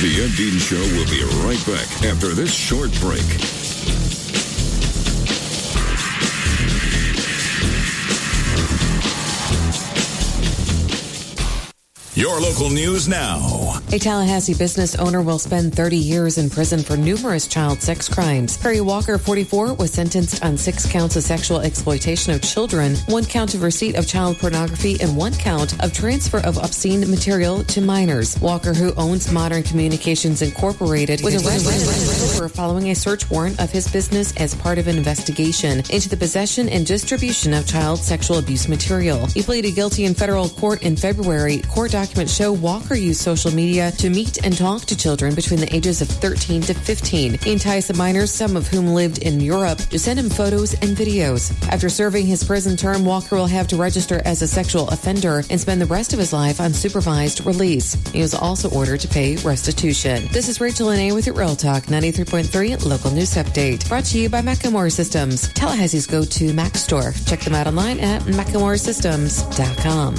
The Ed Dean Show will be right back after this short break. Your local news now. A Tallahassee business owner will spend 30 years in prison for numerous child sex crimes. Perry Walker, 44, was sentenced on 6 counts of sexual exploitation of children, 1 count of receipt of child pornography, and 1 count of transfer of obscene material to minors. Walker, who owns Modern Communications Incorporated, was arrested following a search warrant of his business as part of an investigation into the possession and distribution of child sexual abuse material. He pleaded guilty in federal court in February. Court documents show Walker used social media to meet and talk to children between the ages of 13 to 15. He enticed the minors, some of whom lived in Europe, to send him photos and videos. After serving his prison term, Walker will have to register as a sexual offender and spend the rest of his life on supervised release. He was also ordered to pay restitution. This is Rachel Lene with your Real Talk 93.3 Local News Update. Brought to you by Macklemore Systems, Tallahassee's go-to Mac store. Check them out online at MacklemoreSystems.com.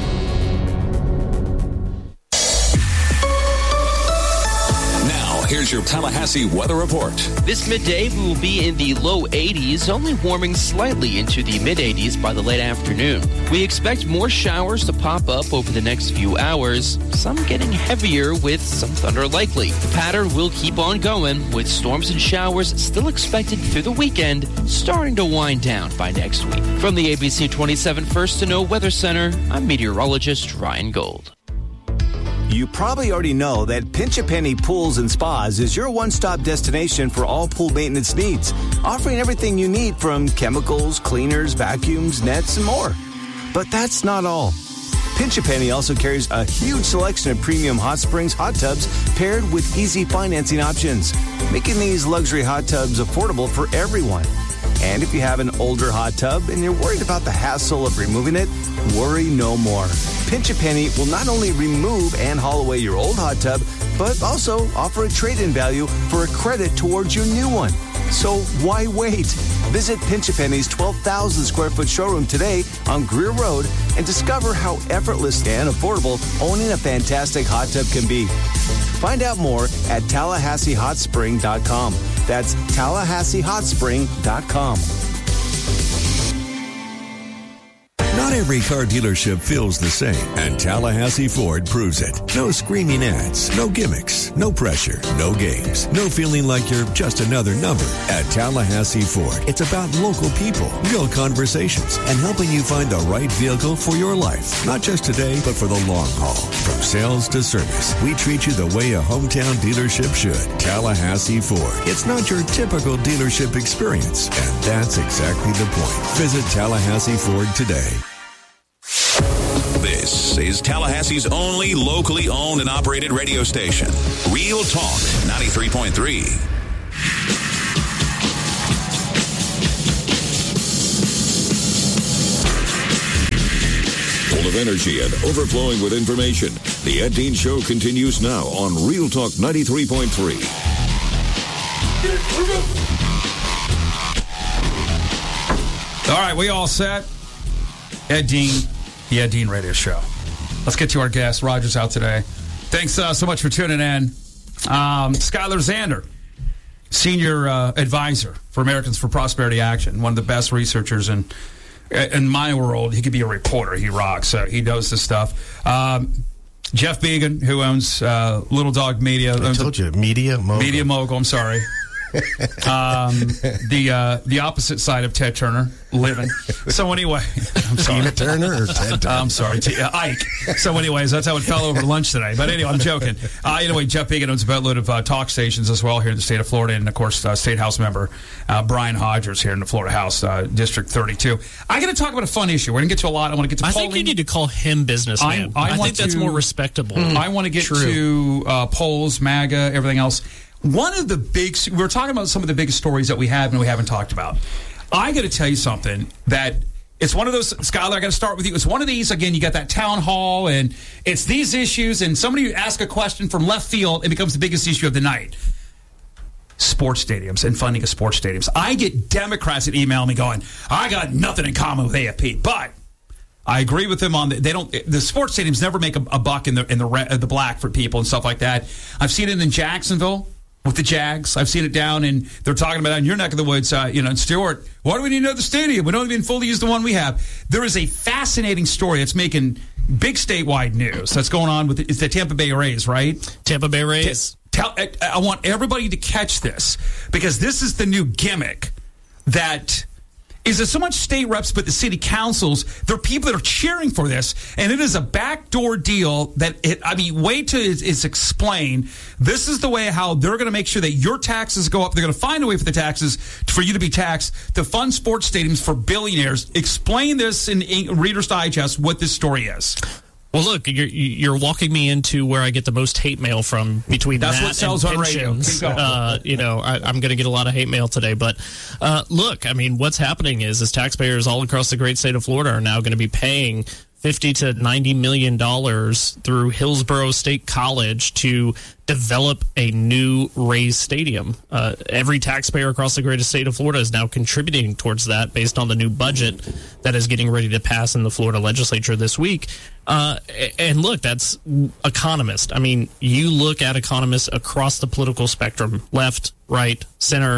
Here's your Tallahassee weather report. This midday, we will be in the low 80s, only warming slightly into the mid-80s by the late afternoon. We expect more showers to pop up over the next few hours, some getting heavier with some thunder likely. The pattern will keep on going, with storms and showers still expected through the weekend, starting to wind down by next week. From the ABC 27 First to Know Weather Center, I'm meteorologist Ryan Gold. You probably already know that Pinch a Penny Pools and Spas is your one-stop destination for all pool maintenance needs, offering everything you need from chemicals, cleaners, vacuums, nets, and more. But that's not all. Pinch a Penny also carries a huge selection of premium hot springs hot tubs paired with easy financing options, making these luxury hot tubs affordable for everyone. And if you have an older hot tub and you're worried about the hassle of removing it, worry no more. Pinch a Penny will not only remove and haul away your old hot tub, but also offer a trade-in value for a credit towards your new one. So why wait? Visit Pinch a Penny's 12,000 square foot showroom today on Greer Road and discover how effortless and affordable owning a fantastic hot tub can be. Find out more at TallahasseeHotSpring.com. That's TallahasseeHotSpring.com. Not every car dealership feels the same, and Tallahassee Ford proves it. No screaming ads, no gimmicks, no pressure, no games, no feeling like you're just another number. At Tallahassee Ford, it's about local people, real conversations, and helping you find the right vehicle for your life. Not just today, but for the long haul. From sales to service, we treat you the way a hometown dealership should. Tallahassee Ford. It's not your typical dealership experience, and that's exactly the point. Visit Tallahassee Ford today. This is Tallahassee's only locally owned and operated radio station. Real Talk 93.3. Full of energy and overflowing with information, the Ed Dean Show continues now on Real Talk 93.3. All right, we all set? Ed Dean, the Ed Dean Radio Show. Let's get to our guest. Roger's out today. Thanks so much for tuning in. Skylar Zander, Senior Advisor for Americans for Prosperity Action, one of the best researchers in my world. He could be a reporter. He rocks. He knows this stuff. Jeff Began, who owns Little Dog Media. I told you, Media Mogul. Media Mogul, I'm sorry. The opposite side of Ted Turner, living. So anyway, I'm sorry. Tina Turner or Ted Turner? I'm sorry, Ike. So anyways, that's how it fell over lunch today. But anyway, I'm joking. Anyway, Jeff Began owns a boatload of talk stations as well here in the state of Florida. And, of course, State House member Brian Hodgers here in the Florida House, District 32. I got to talk about a fun issue. We're going to get to a lot. I want to get to polling. I think you need to call him businessman. I think that's more respectable. I want to get to polls, MAGA, everything else. One of the big, we're talking about some of the biggest stories that we have and we haven't talked about. I got to tell you something that it's one of those, Skylar, I got to start with you. It's one of these, again, you got that town hall and it's these issues and somebody asks a question from left field, it becomes the biggest issue of the night. Sports stadiums and funding of sports stadiums. I get Democrats that email me going, I got nothing in common with AFP, but I agree with them on the sports stadiums never make a buck in the black for people and stuff like that. I've seen it in Jacksonville with the Jags. I've seen it down they're talking about it in your neck of the woods, in Stewart. Why do we need another stadium? We don't even fully use the one we have. There is a fascinating story that's making big statewide news that's going on with it's the Tampa Bay Rays, right? Tampa Bay Rays. I want everybody to catch this because this is the new gimmick that is there so much state reps, but the city councils, there are people that are cheering for this, and it is a backdoor deal that wait till it's explained. This is the way how they're going to make sure that your taxes go up. They're going to find a way for the taxes for you to be taxed to fund sports stadiums for billionaires. Explain this in Reader's Digest what this story is. Well, look, you're walking me into where I get the most hate mail from between That's that what sells and on pensions. Radio. I'm going to get a lot of hate mail today. But look, I mean, what's happening is taxpayers all across the great state of Florida are now going to be paying $50 to $90 million through Hillsborough State College to develop a new Rays stadium. Every taxpayer across the greatest state of Florida is now contributing towards that based on the new budget that is getting ready to pass in the Florida legislature this week. And look, that's economists. I mean, you look at economists across the political spectrum, left, right, center.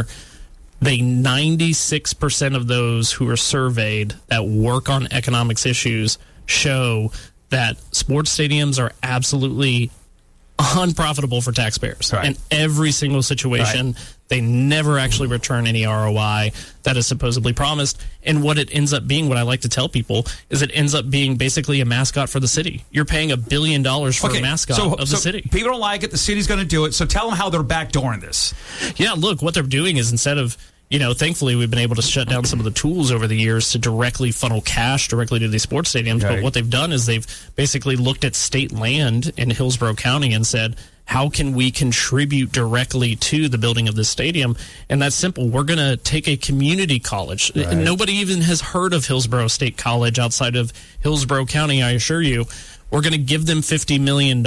96% of those who are surveyed that work on economics issues show that sports stadiums are absolutely unprofitable for taxpayers. Right. In every single situation, they never actually return any ROI that is supposedly promised. And what it ends up being, what I like to tell people, is it ends up being basically a mascot for the city. You're paying $1 billion for a mascot of the city. People don't like it. The city's going to do it. So tell them how they're backdooring this. Yeah, look, what they're doing is instead of thankfully, we've been able to shut down some of the tools over the years to directly funnel cash directly to these sports stadiums. Okay. But what they've done is they've basically looked at state land in Hillsborough County and said, how can we contribute directly to the building of this stadium? And that's simple. We're going to take a community college. Right. Nobody even has heard of Hillsborough State College outside of Hillsborough County, I assure you. We're going to give them $50 million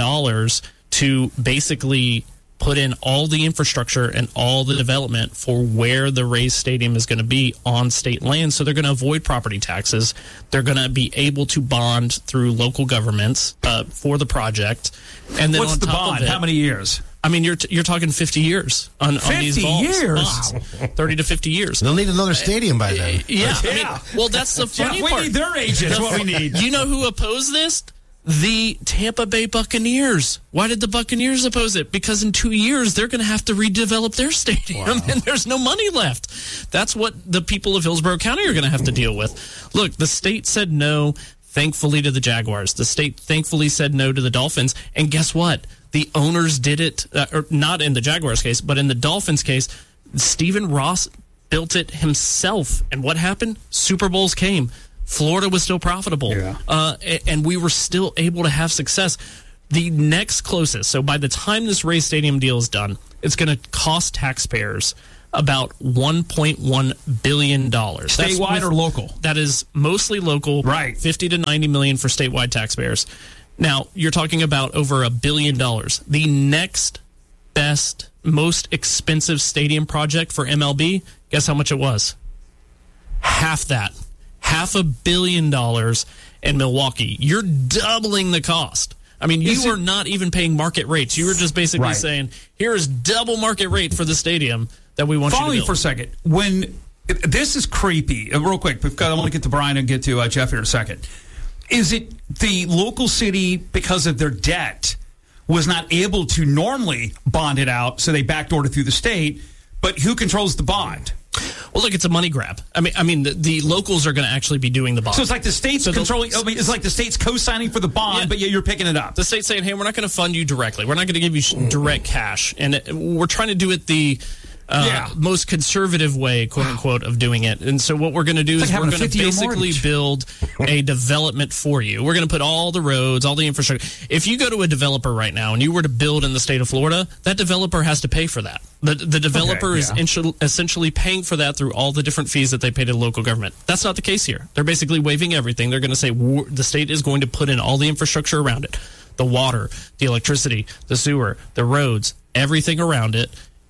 to basically put in all the infrastructure and all the development for where the Rays Stadium is going to be on state land. So they're going to avoid property taxes. They're going to be able to bond through local governments for the project. And then what's the bond? How many years? I mean, you're talking 50 years on these balls. 50 years? Wow. 30 to 50 years. They'll need another stadium by then. Yeah. I mean, well, that's the funny part. We need their age is what we need. You know who opposed this? The Tampa Bay Buccaneers. Why did the Buccaneers oppose it? Because in 2 years, they're going to have to redevelop their stadium, and there's no money left. That's what the people of Hillsborough County are going to have to deal with. Look, the state said no, thankfully, to the Jaguars. The state thankfully said no to the Dolphins. And guess what? The owners did it, or not in the Jaguars case, but in the Dolphins case, Stephen Ross built it himself. And what happened? Super Bowls came. Florida was still profitable, and we were still able to have success. The next closest, so by the time this Rays Stadium deal is done, it's going to cost taxpayers about $1.1 billion. Statewide or local? That is mostly local, right? 50 to 90 million for statewide taxpayers. Now, you're talking about over $1 billion. The next best, most expensive stadium project for MLB, guess how much it was? Half that. $500 million in Milwaukee. You're doubling the cost. I mean, you were not even paying market rates. You were just basically saying, here is double market rate for the stadium that we want you to build. Follow me for a second. This is creepy. Real quick, because I want to get to Brian and get to Jeff here in a second. Is it the local city, because of their debt, was not able to normally bond it out, so they backdoored it through the state, but who controls the bond? Well, look, it's a money grab. I mean, the locals are going to actually be doing the bond. So it's like the state's controlling. I mean, it's like the state's co-signing for the bond, but you're picking it up. The state's saying, "Hey, we're not going to fund you directly. We're not going to give you direct cash, and we're trying to do it the most conservative way, quote unquote, of doing it." And so what we're going to do is we're going to basically build a development for you. We're going to put all the roads, all the infrastructure. If you go to a developer right now and you were to build in the state of Florida, that developer has to pay for that. The developer is essentially paying for that through all the different fees that they pay to the local government. That's not the case here. They're basically waiving everything. They're going to say the state is going to put in all the infrastructure around it, the water, the electricity, the sewer, the roads, everything around it.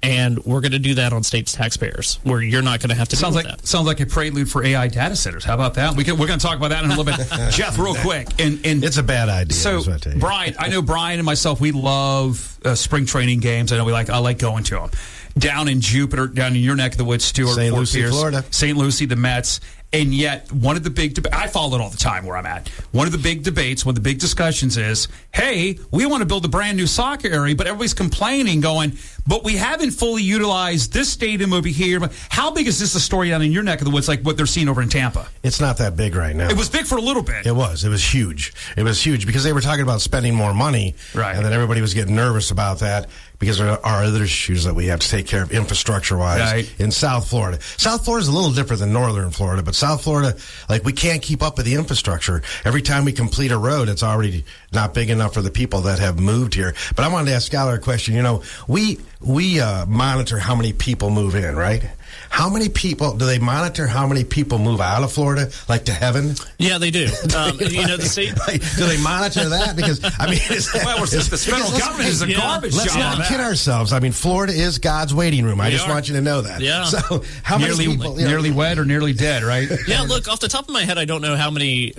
And we're going to do that on state's taxpayers, where you're not going to have to deal with that. Sounds like a prelude for AI data centers. How about that? We're going to talk about that in a little bit. Jeff, real quick. And it's a bad idea. So, Brian, I know Brian and myself, we love spring training games. I know I like going to them. Down in Jupiter, down in your neck of the woods, Stuart, St. Fort Lucie, Pierce, Florida. St. Lucie, the Mets. And yet, one of the big I follow it all the time where I'm at. One of the big debates, one of the big discussions is, hey, we want to build a brand new soccer area, but everybody's complaining, going, but we haven't fully utilized this stadium over here. How big is this a story down in your neck of the woods, like what they're seeing over in Tampa? It's not that big right now. It was big for a little bit. It was huge. It was huge because they were talking about spending more money. Right. And then everybody was getting nervous about that because there are other issues that we have to take care of infrastructure-wise in South Florida. South Florida is a little different than Northern Florida, but South Florida, like, we can't keep up with the infrastructure. Every time we complete a road, it's already not big enough for the people that have moved here. But I wanted to ask Skylar a question. You know, we monitor how many people move in, right? How many people, do they monitor how many people move out of Florida, like to heaven? Yeah, they do. The state... do they monitor that? Because, I mean... the federal government is a garbage job. Let's not kid ourselves. I mean, Florida is God's waiting room. I just want you to know that. Yeah. So, how many people... Nearly wet or nearly dead, right? Yeah, look, off the top of my head, I don't know how many,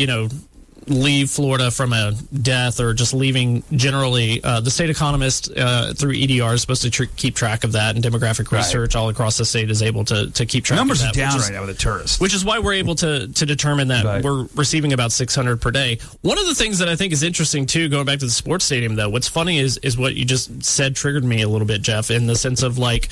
leave Florida from a death or just leaving generally. The state economist through EDR is supposed to keep track of that, and demographic research all across the state is able to keep track Numbers of that. Numbers are down right now with the tourists. Which is why we're able to determine that we're receiving about 600 per day. One of the things that I think is interesting, too, going back to the sports stadium, though, what's funny is what you just said triggered me a little bit, Jeff, in the sense of, like,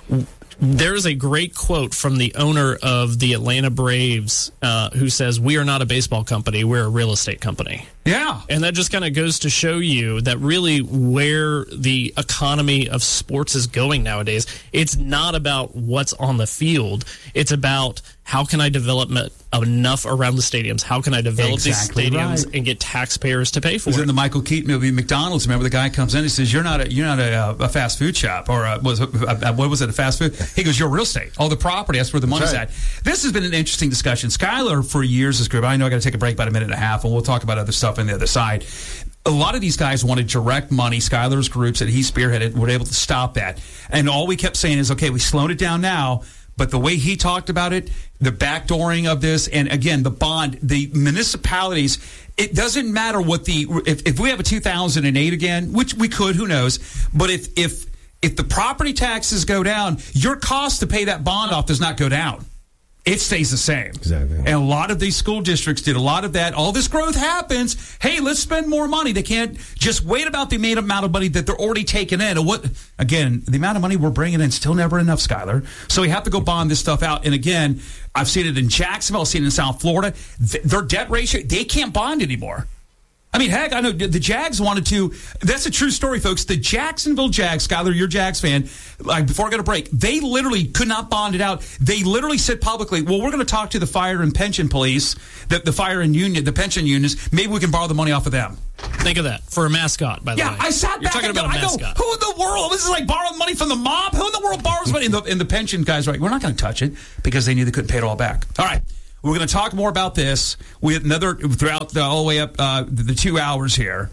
there's a great quote from the owner of the Atlanta Braves who says, "We are not a baseball company, we're a real estate company." Yeah. And that just kind of goes to show you that really where the economy of sports is going nowadays, it's not about what's on the field. It's about how can I develop enough around the stadiums? How can I develop these stadiums and get taxpayers to pay for it? In the Michael Keaton movie McDonald's, remember the guy comes in and says, "You're not a fast food shop," or what was it, a fast food? He goes, "You're real estate. All the property, that's where the money's at." This has been an interesting discussion. Skylar, for years, this group, I know I got to take a break about a minute and a half, and we'll talk about other stuff on the other side. A lot of these guys wanted direct money. Skylar's groups that he spearheaded were able to stop that. And all we kept saying is, okay, we slowed it down now. But the way he talked about it, the backdooring of this, and again, the bond, the municipalities, it doesn't matter what if we have a 2008 again, which we could, who knows, but if the property taxes go down, your cost to pay that bond off does not go down. It stays the same. Exactly. And a lot of these school districts did a lot of that. All this growth happens. Hey, let's spend more money. They can't just wait about the amount of money that they're already taking in. And again, the amount of money we're bringing in is still never enough, Skylar. So we have to go bond this stuff out. And again, I've seen it in Jacksonville. I've seen it in South Florida. Their debt ratio, they can't bond anymore. I mean, heck, I know the Jags wanted to. That's a true story, folks. The Jacksonville Jags, Skylar, you're a Jags fan. Before I got a break, they literally could not bond it out. They literally said publicly, well, we're going to talk to the fire and pension police, the fire and union, the pension unions. Maybe we can borrow the money off of them. Think of that. For a mascot, by the way. Yeah, I sat back and I go, who in the world? This is like borrowing money from the mob? Who in the world borrows money? And the pension guys are like, we're not going to touch it because they knew they couldn't pay it all back. All right. We're going to talk more about this with throughout all the way up the 2 hours here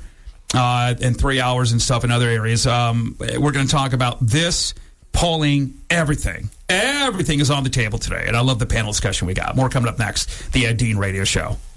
and 3 hours and stuff in other areas. We're going to talk about this, polling, everything. Everything is on the table today. And I love the panel discussion we got. More coming up next. The Ed Dean Radio Show.